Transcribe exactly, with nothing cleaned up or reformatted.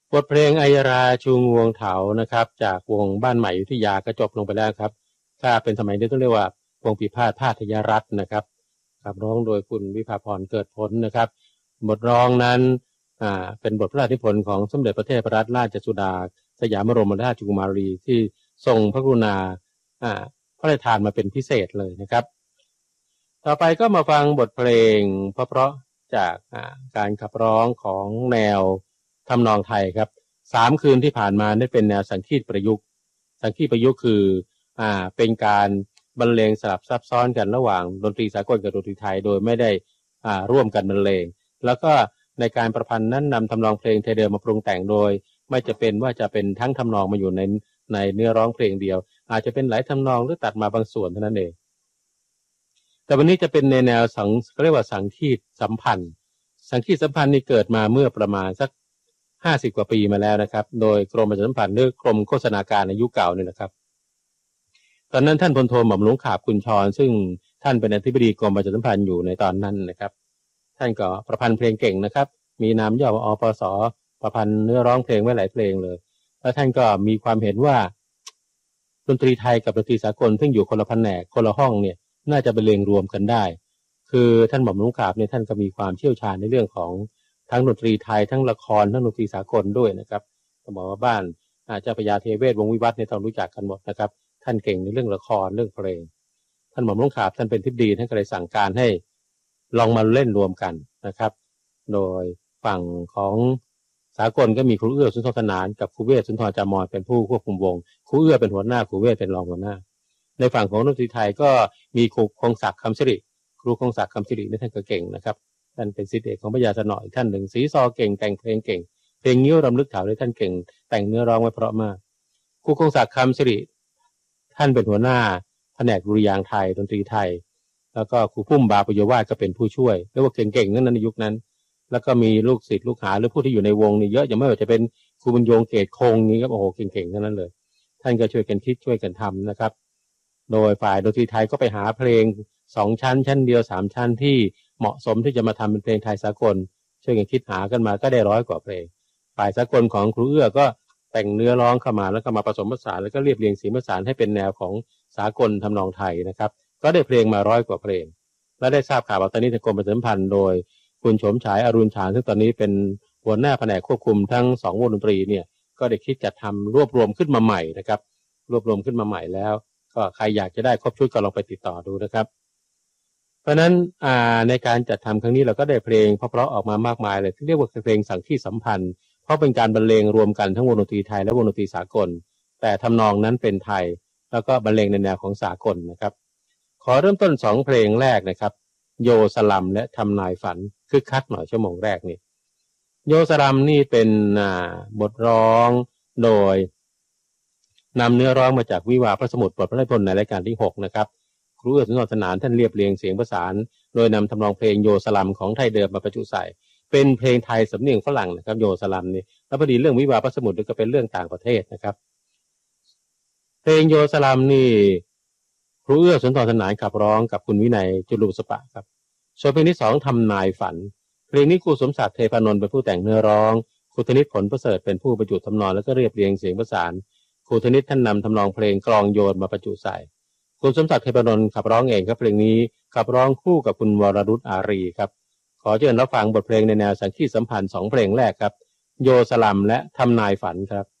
บทเพลงอัยราชูงวงเถานะครับจากวงบ้านใหม่อยุธยาก็จบลงไปแล้วครับถ้าเป็นสมัยนี้ต้องเรียกว่าวงปีพาทพาทยรัตน์นะครับขับร้องโดยคุณวิภาพรเกิดผลนะครับบทร้องนั้นอ่าเป็นบทพระราชนิพนธ์ของสมเด็จพระเทพรัตนราชสุดาสยามบรมราชกุมารีที่ทรงพระกรุณาอ่าพระราชทานมาเป็นพิเศษเลยนะครับต่อไปก็มาฟังบทเพลงเพราะๆจากการขับร้องของแนวทำนองไทยครับสามคืนที่ผ่านมาได้เป็นแนวสังคีตประยุกต์สังคีตประยุกต์คืออ่าเป็นการบรรเลงสลับซับซ้อนกันระหว่างดนตรีสากลกับดนตรีไทยโดยไม่ได้อ่าร่วมกันบรรเลงแล้วก็ในการประพันธ์นั้นนำทำนองเพลงไทยเดิมมาปรุงแต่งโดยไม่จะเป็นว่าจะเป็นทั้งทำนองมาอยู่ในในเนื้อร้องเพลงเดียวอาจจะเป็นหลายทำนองหรือตัดมาบางส่วนเท่านั้นเองแต่วันนี้จะเป็นในแนวสังเรียกว่าสังคีตสัมพันธ์สังคีตสัมพันธ์นี่เกิดมาเมื่อประมาณสักห้าสิบกว่าปีมาแล้วนะครับโดยกรมประชาสัมพันธ์หรือกรมโฆษณาการในยุคเก่าเนี่ยนะครับตอนนั้นท่านพลโทหม่อมหลวงขาบกุญชรซึ่งท่านเป็นอธิบดีกรมประชาสัมพันธ์อยู่ในตอนนั้นนะครับท่านก็ประพันธ์เพลงเก่งนะครับมีนามย่อว่าอปส.ประพันธ์เนื้อร้องเพลงไว้หลายเพลงเลยแล้วท่านก็มีความเห็นว่าดนตรีไทยกับดนตรีสากลซึ่งอยู่คนละแผนกคนละห้องเนี่ยน่าจะบรรเลงรวมกันได้คือท่านหม่อมหลวงขาบเนี่ยท่านก็มีความเชี่ยวชาญในเรื่องของทั้งดนตรีไทยทั้งละครทั้งดนตรีสากลด้วยนะครับต้องบอกว่าบ้านเจ้าพระยาเทเวศวงศ์วิวัฒน์เนี่ยต้องรู้จักกันหมดนะครับท่านเก่งในเรื่องละครเรื่องเพลงท่านหม่อมหลวงขาบท่านเป็นทิบดีท่านก็เลยสั่งการให้ลองมาเล่นรวมกันนะครับโดยฝั่งของสากลก็มีครูเอื้อสุนทรสนานกับครูเวศสุนทรจามอนเป็นผู้ควบคุมวงครูเอื้อเป็นหัวหน้าครูเวศเป็นรองหัวหน้าในฝั่งของดนตรีไทยก็มีครูคงศักดิ์คำสิริครูคงศักดิ์คำสิรินี่ท่านก็เก่งนะครับท่านเป็นศิษย์เอกของพระยาสนออีกท่านหนึ่งสีซอเก่งแต่งเพลงเก่งเพลงนิ้วรำลึกเถาด้วยท่านเก่งแต่งเนื้อร้องไว้เพราะมากครูคงศักดิ์คำสิริท่านเป็นหัวหน้าแผนกดุริยางค์ไทยดนตรีไทยแล้วก็ครูพุ่มบาปโยวาทก็เป็นผู้ช่วยเรียกว่าเก่งๆนั่นในยุคนั้นแล้วก็มีลูกศิษย์ลูกหาหรือผู้ที่อยู่ในวงนี่เยอะอย่างไม่ว่าจะเป็นครูบุญยงเกตคงนี้ก็โอ้โหเก่งๆทั้งนั้นเลยท่านก็ช่วยกันคิดช่วยกันทำนะครับโดยฝ่ายดนตรีไทยก็ไปหาเพลงสองชั้นชั้นเดียวสามชั้นที่เหมาะสมที่จะมาทำเป็นเพลงไทยสากลช่วยกันคิดหากันมาก็ได้ร้อยกว่าเพลงฝ่ายสากลของครูเอื้อก็แต่งเนื้อร้องเข้ามาแล้วก็มาผสมผสานแล้วก็เรียบเรียงเสียงประสานให้เป็นแนวของสากลทำนองไทยนะครับก็ได้เพลงมาร้อยกว่าเพลงและได้ทราบข่าวว่าตอนนี้ทางกรมประชาสัมพันธ์โดยคุณโฉมฉายอรุณฉานซึ่งตอนนี้เป็นหัวหน้าแผนกควบคุมทั้งสองวงดนตรีเนี่ยก็ได้คิดจัดทำรวบรวมขึ้นมาใหม่นะครับรวบรวมขึ้นมาใหม่แล้วก็ใครอยากจะได้ครบชุดก็ลองไปติดต่อดูนะครับเพราะนั้นในการจัดทำครั้งนี้เราก็ได้เพลงเพราะๆออกมามากมายเลยที่เรียกว่าเพลงสังคีตสัมพันธ์เพราะเป็นการบรรเลงรวมกันทั้งวงดนตรีไทยและวงดนตรีสากลแต่ทำนองนั้นเป็นไทยแล้วก็บรรเลงในแนวของสากลนะครับขอเริ่มต้นสองเพลงแรกนะครับโยสลัมและทำนายฝันคึกคักหน่อยชั่วโมงแรกนี่โยสลัมนี่เป็นบทร้องโดยนำเนื้อร้องมาจากวิวาห์พระสมุทรบทพระราชนิพนธ์ในรายการที่หกนะครับครูเอื้อสุนทรสนานท่านเรียบเรียงเสียงประสานโดยนำทำนองเพลงโยสลัมของไทยเดิมมาประจุใส่เป็นเพลงไทยสำเนียงฝรั่งนะครับโยสลัมนี่แล้วพอดีเรื่องวิวาห์พระสมุทรก็เป็นเรื่องต่างประเทศนะครับเพลงโยสลัมนี่ครูเอื้อสุนทรสนานขับร้องกับคุณวินัยจุลุสปะครับส่วนเพลงที่สองทำนายฝันเพลงนี้ครูสมศักดิ์เทพานนท์เป็นผู้แต่งเนื้อร้องครูธนิตผลประเสริฐเป็นผู้ประจุทำนองแล้วก็เรียบเรียงเสียงประสานครูธนิตท่านนำทำนองเพลงกลองโยนมาประจุใส่คุณสมศักดิ์เทพานนท์ขับร้องเองครับเพลงนี้ขับร้องคู่กับคุณวรรุตอารีครับขอเชิญรับฟังบทเพลงในแนวสังคีตสัมพันธ์สองเพลงแรกครับโยสลัมและทำนายฝันครับ